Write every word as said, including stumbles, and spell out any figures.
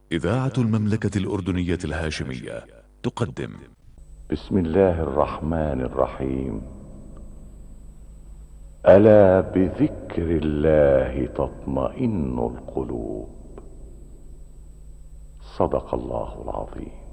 إذاعة المملكة الأردنية الهاشمية تقدم. بسم الله الرحمن الرحيم. ألا بذكر الله تطمئن القلوب. صدق الله العظيم.